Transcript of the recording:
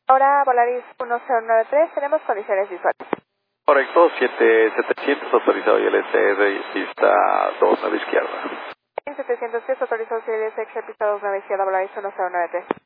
Ahora Volaris 1093, tenemos condiciones visuales. Correcto, 7700 autorizado y LTR y pista 29 izquierda. En 710 autorizado CLS, pista 29 izquierda, Volaris 1093.